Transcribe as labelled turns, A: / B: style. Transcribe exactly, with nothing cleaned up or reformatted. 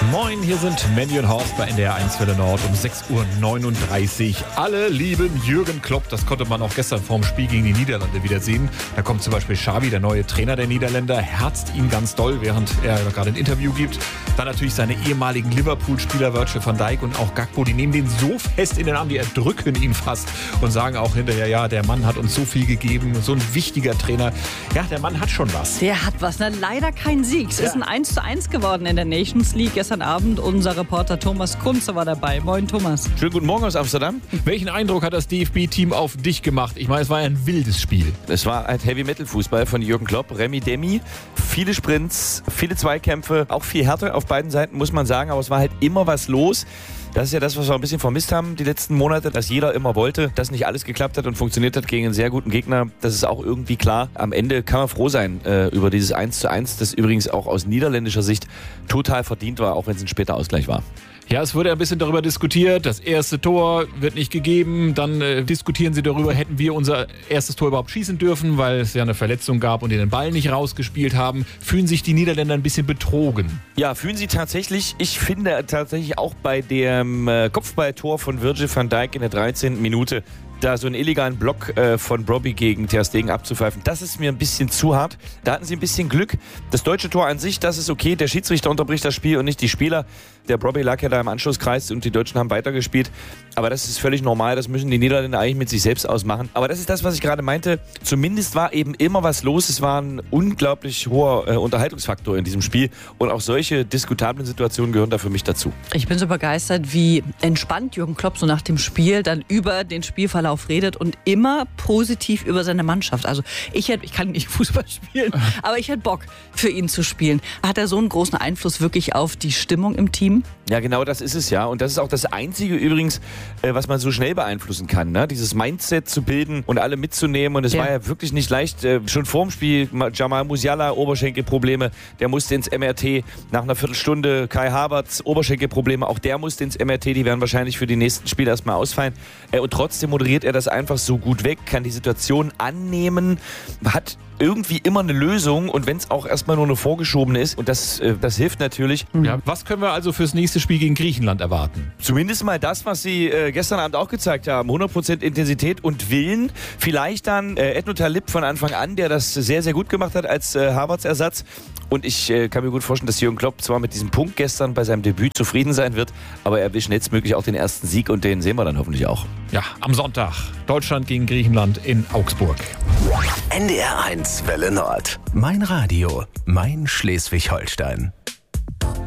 A: Moin, hier sind Mandy und Horst bei N D R eins Welle Nord um sechs Uhr neununddreißig. Alle lieben Jürgen Klopp, das konnte man auch gestern vorm Spiel gegen die Niederlande wieder sehen. Da kommt zum Beispiel Xavi, der neue Trainer der Niederländer, herzt ihn ganz doll, während er gerade ein Interview gibt. Dann natürlich seine ehemaligen Liverpool-Spieler Virgil van Dijk und auch Gakpo, die nehmen den so fest in den Arm, die erdrücken ihn fast und sagen auch hinterher, ja, der Mann hat uns so viel gegeben, so ein wichtiger Trainer. Ja, der Mann hat schon was.
B: Der hat was, ne? Leider kein Sieg. Es
A: Ja.
B: ist ein eins zu eins geworden in der Nations League. Gestern Abend unser Reporter Thomas Kunze war dabei. Moin Thomas.
C: Schönen guten Morgen aus Amsterdam.
A: Welchen Eindruck hat das D F B-Team auf dich gemacht? Ich meine, es war ja ein wildes Spiel.
C: Es war ein Heavy-Metal-Fußball von Jürgen Klopp, Remi Demi. Viele Sprints, viele Zweikämpfe, auch viel Härte auf beiden Seiten, muss man sagen. Aber es war halt immer was los. Das ist ja das, was wir ein bisschen vermisst haben die letzten Monate, dass jeder immer wollte, dass nicht alles geklappt hat und funktioniert hat gegen einen sehr guten Gegner. Das ist auch irgendwie klar. Am Ende kann man froh sein äh, über dieses eins zu eins, das übrigens auch aus niederländischer Sicht total verdient war, auch wenn es ein später Ausgleich war.
A: Ja, es wurde ein bisschen darüber diskutiert, das erste Tor wird nicht gegeben, dann äh, diskutieren sie darüber, hätten wir unser erstes Tor überhaupt schießen dürfen, weil es ja eine Verletzung gab und die den Ball nicht rausgespielt haben. Fühlen sich die Niederländer ein bisschen betrogen?
C: Ja, fühlen sie tatsächlich. Ich finde tatsächlich auch bei dem äh, Kopfballtor von Virgil van Dijk in der dreizehnten Minute, da so einen illegalen Block äh, von Brobbey gegen Ter Stegen abzupfeifen, das ist mir ein bisschen zu hart. Da hatten sie ein bisschen Glück. Das deutsche Tor an sich, das ist okay. Der Schiedsrichter unterbricht das Spiel und nicht die Spieler. Der Brobbey lag ja da im Anschlusskreis und die Deutschen haben weitergespielt. Aber das ist völlig normal. Das müssen die Niederländer eigentlich mit sich selbst ausmachen. Aber das ist das, was ich gerade meinte. Zumindest war eben immer was los. Es war ein unglaublich hoher äh, Unterhaltungsfaktor in diesem Spiel. Und auch solche diskutablen Situationen gehören da für mich dazu.
B: Ich bin so begeistert, wie entspannt Jürgen Klopp so nach dem Spiel dann über den Spielverlauf redet und immer positiv über seine Mannschaft. Also ich hätte, ich kann nicht Fußball spielen, aber ich hätte Bock für ihn zu spielen. Hat er so einen großen Einfluss wirklich auf die Stimmung im Team?
C: Ja, genau, das ist es ja. Und das ist auch das Einzige übrigens, äh, was man so schnell beeinflussen kann. Ne? Dieses Mindset zu bilden und alle mitzunehmen. Und es
B: Ja.
C: war ja wirklich nicht leicht. Äh, schon vorm Spiel, Jamal Musiala, Oberschenkelprobleme. Der musste ins M R T. Nach einer Viertelstunde Kai Havertz, Oberschenkelprobleme. Auch der musste ins M R T. Die werden wahrscheinlich für die nächsten Spiele erstmal ausfallen. Äh, und trotzdem moderiert er das einfach so gut weg, kann die Situation annehmen, hat irgendwie immer eine Lösung und wenn es auch erstmal nur eine vorgeschobene ist und das, äh, das hilft natürlich.
A: Ja, was können wir also fürs nächste Spiel gegen Griechenland erwarten?
C: Zumindest mal das, was sie äh, gestern Abend auch gezeigt haben. hundert Prozent Intensität und Willen. Vielleicht dann äh, Edno Talib von Anfang an, der das sehr, sehr gut gemacht hat als äh, Havertz-Ersatz. Und ich äh, kann mir gut vorstellen, dass Jürgen Klopp zwar mit diesem Punkt gestern bei seinem Debüt zufrieden sein wird, aber er will schnellstmöglich auch den ersten Sieg und den sehen wir dann hoffentlich auch.
A: Ja, am Sonntag Deutschland gegen Griechenland in Augsburg.
D: N D R eins Welle Nord. Mein Radio, mein Schleswig-Holstein.